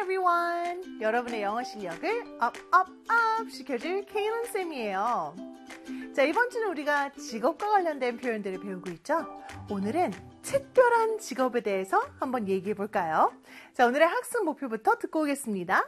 everyone. 여러분의 영어 실력을 up 시켜줄 케일런 쌤이에요. 자, 이번 주는 우리가 직업과 관련된 표현들을 배우고 있죠. 오늘은 특별한 직업에 대해서 한번 얘기해 볼까요? 자, 오늘의 학습 목표부터 듣고 오겠습니다.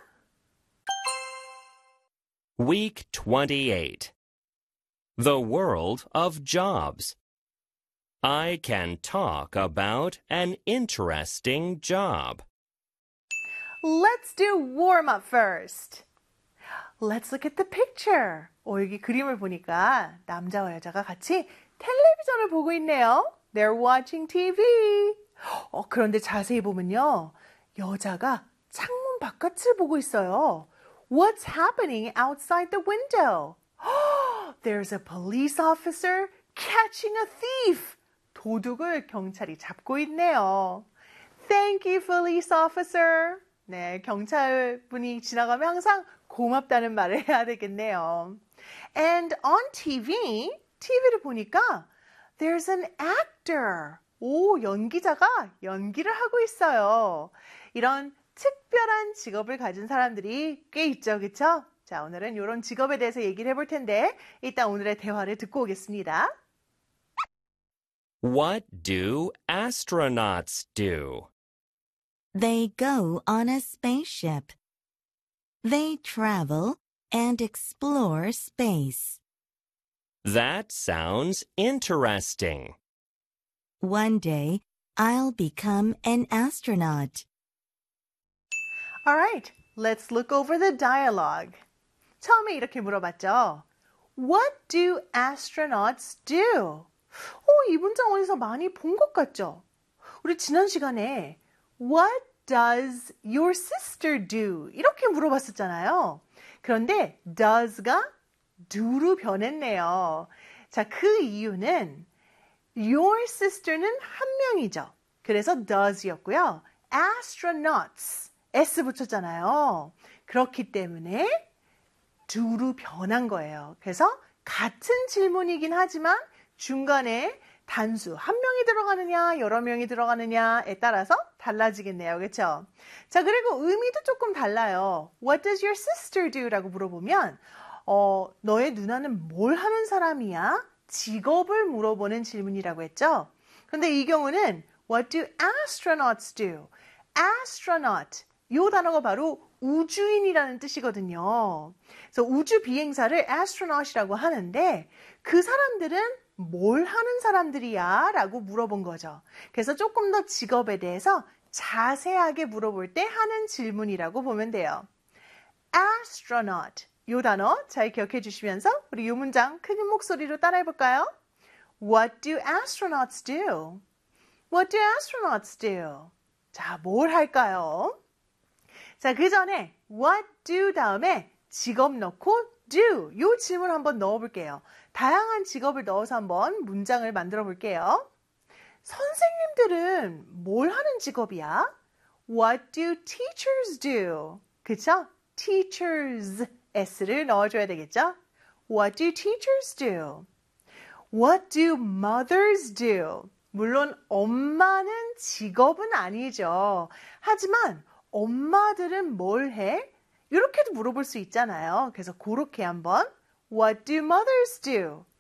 Week 28. The world of jobs. I can talk about an interesting job. Let's do warm-up first. Let's look at the picture. 여기 그림을 보니까 남자와 여자가 같이 텔레비전을 보고 있네요. They're watching TV. 그런데 자세히 보면요. 여자가 창문 바깥을 보고 있어요. What's happening outside the window? There's a police officer catching a thief. 도둑을 경찰이 잡고 있네요. Thank you, police officer. 네, 경찰분이 지나가면 항상 고맙다는 말을 해야 되겠네요. And on TV를 보니까 there's an actor. 연기자가 연기를 하고 있어요. 이런 특별한 직업을 가진 사람들이 꽤 있죠, 그렇죠? 자, 오늘은 이런 직업에 대해서 얘기를 해볼 텐데 일단 오늘의 대화를 듣고 오겠습니다. What do astronauts do? They go on a spaceship. They travel and explore space. That sounds interesting. One day, I'll become an astronaut. All right, let's look over the dialogue. 처음에 이렇게 물어봤죠. What do astronauts do? 이 문장 어디서 많이 본 것 같죠? 우리 지난 시간에 What does your sister do? 이렇게 물어봤었잖아요. 그런데 does가 do로 변했네요. 자, 그 이유는 your sister는 한 명이죠. 그래서 does였고요. astronauts, s 붙였잖아요. 그렇기 때문에 do로 변한 거예요. 그래서 같은 질문이긴 하지만 중간에 단수 한 명이 들어가느냐 여러 명이 들어가느냐에 따라서 달라지겠네요. 그렇죠? 자, 그리고 의미도 조금 달라요. What does your sister do? 라고 물어보면 너의 누나는 뭘 하는 사람이야? 직업을 물어보는 질문이라고 했죠? 근데 이 경우는 What do astronauts do? astronaut 이 단어가 바로 우주인이라는 뜻이거든요. 그래서 우주 비행사를 astronaut이라고 하는데 그 사람들은 뭘 하는 사람들이야? 라고 물어본 거죠. 그래서 조금 더 직업에 대해서 자세하게 물어볼 때 하는 질문이라고 보면 돼요. astronaut 이 단어 잘 기억해 주시면서 우리 이 문장 큰 목소리로 따라해 볼까요? What do astronauts do? What do astronauts do? 자, 뭘 할까요? 자, 그 전에 what do 다음에 직업 넣고 do 이 질문 한번 넣어볼게요. 다양한 직업을 넣어서 한번 문장을 만들어 볼게요. 선생님들은 뭘 하는 직업이야? What do teachers do? 그쵸? teachers, s를 넣어줘야 되겠죠? What do teachers do? What do mothers do? 물론 엄마는 직업은 아니죠. 하지만 엄마들은 뭘 해? 이렇게도 물어볼 수 있잖아요. 그래서 그렇게 한번 What do mothers do?